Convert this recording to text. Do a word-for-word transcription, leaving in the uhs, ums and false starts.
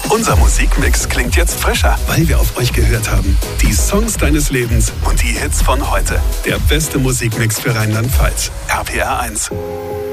Unser Musikmix klingt jetzt frischer, weil wir auf euch gehört haben. Die Songs deines Lebens und die Hits von heute. Der beste Musikmix für Rheinland-Pfalz. R P R eins.